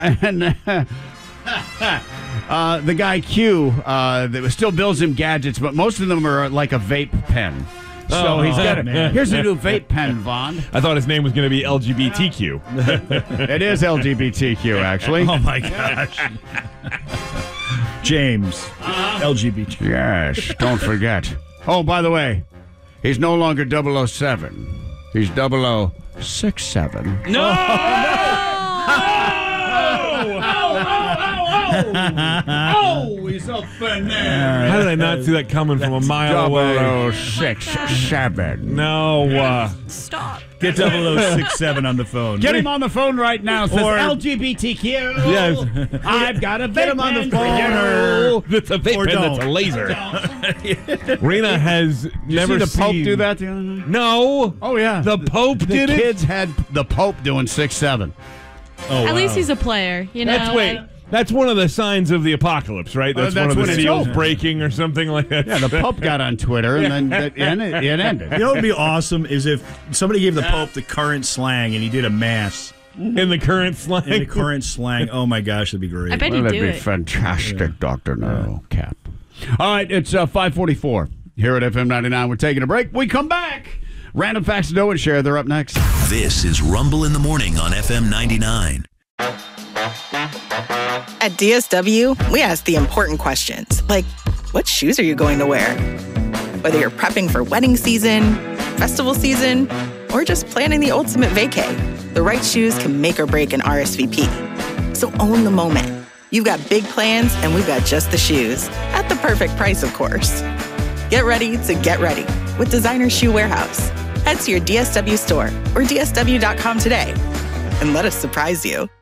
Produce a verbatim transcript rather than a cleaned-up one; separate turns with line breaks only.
And uh, uh, the guy Q, uh, that still builds him gadgets, but most of them are like a vape pen. So
oh,
he's got a,
man.
Here's a new vape pen, Vaughn.
I thought his name was going to be L G B T Q.
It is L G B T Q, actually.
Oh, my gosh. James, uh, L G B T.
Yes, don't forget. Oh, by the way, he's no longer double oh seven. He's double oh six seven.
No!
Oh, he's up in there.
How did I not see that coming from a mile away?
double oh six seven.
No. Uh,
Stop.
Get double oh six seven on the phone.
Get him on the phone right now. Says
Or-
L G B T Q.
Yes.
I've got a vape
Get him on the
pen
phone
for you.
That's a vape
Or
pen
don't.
that's a laser. Rena has
Did
never
you see the Pope
seen...
do that the other night?
No.
Oh, yeah.
The Pope
The
did it?
kids had the Pope doing six seven.
Oh,
At
wow.
least he's a player, you know.
That's wait.
like-
That's one of the signs of the apocalypse, right?
Uh,
That's,
that's
one
what
of
it
the seals
is.
breaking or something like that.
Yeah, the Pope got on Twitter, and then that, and it, it ended.
You know what would be awesome is if somebody gave the Pope the current slang and he did a mass
in the current slang.
in the current slang. Oh, my gosh, that'd be great.
I bet
Well,
he'd
that'd
do
be
it.
fantastic, Doctor No Cap. All right, it's uh, five forty-four here at F M ninety-nine. We're taking a break. We come back. Random Facts to Know and Share. They're up next.
This is Rumble in the Morning on F M ninety-nine.
At D S W, we ask the important questions, like, what shoes are you going to wear? Whether you're prepping for wedding season, festival season, or just planning the ultimate vacay, the right shoes can make or break an R S V P. So own the moment. You've got big plans, and we've got just the shoes. At the perfect price, of course. Get ready to get ready with Designer Shoe Warehouse. Head to your D S W store or D S W dot com today, and let us surprise you.